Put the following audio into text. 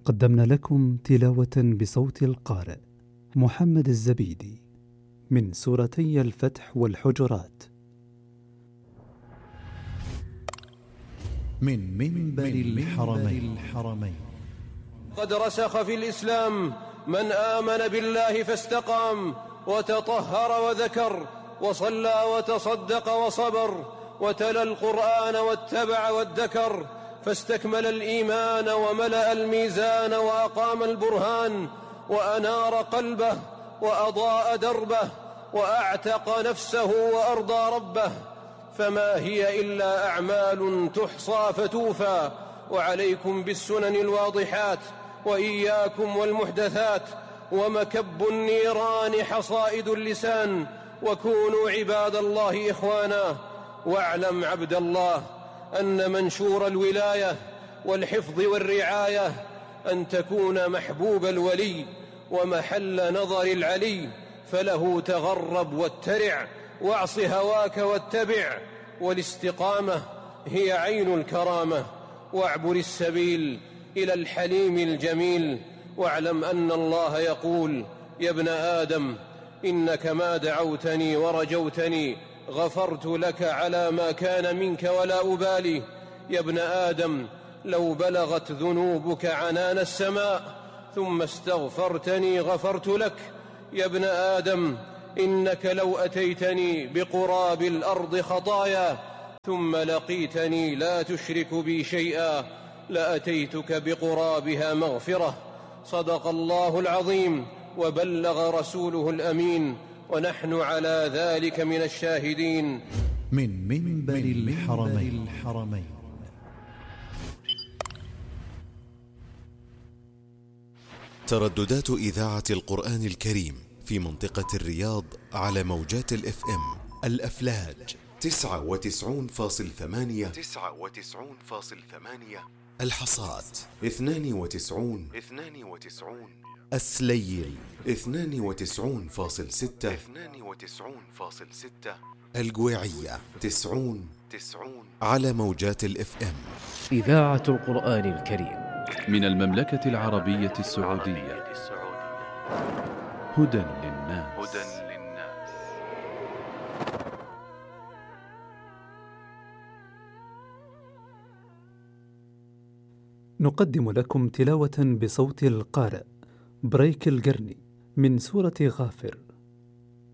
قدمنا لكم تلاوة بصوت القارئ محمد الزبيدي من سورتي الفتح والحجرات من منبر الحرمين. قد رسخ في الإسلام من آمن بالله فاستقام وتطهر وذكر وصلى وتصدق وصبر وتلا القرآن واتبع وادكر، فاستكمل الإيمان وملأ الميزان وأقام البرهان وأنار قلبه وأضاء دربه وأعتق نفسه وأرضى ربه. فما هي إلا أعمال تحصى فتوفى، وعليكم بالسنن الواضحات وإياكم والمحدثات، ومكب النيران حصائد اللسان، وكونوا عباد الله إخوانا. واعلم عبد الله أن منشور الولاية والحفظ والرعاية أن تكون محبوب الولي ومحل نظر العلي، فله تغرب واترع واعص هواك واتبع، والاستقامة هي عين الكرامة، واعبر السبيل إلى الحليم الجميل. واعلم أن الله يقول: يا ابن آدم إنك ما دعوتني ورجوتني غفرت لك على ما كان منك ولا أبالي. يا ابن آدم لو بلغت ذنوبك عنان السماء ثم استغفرتني غفرت لك. يا ابن آدم إنك لو أتيتني بقراب الأرض خطايا ثم لقيتني لا تشرك بي شيئا لأتيتك بقرابها مغفرة. صدق الله العظيم وبلغ رسوله الأمين، ونحن على ذلك من الشاهدين. من منبر الحرمين. ترددات إذاعة القرآن الكريم في منطقة الرياض على موجات الFM الأفلاج 99.8، الحصات 92، السليل 92.6، القويعية 90 على موجات الFM. إذاعة القرآن الكريم من المملكة العربية السعودية. هدى للناس. نقدم لكم تلاوة بصوت القارئ بريك القرني من سورة غافر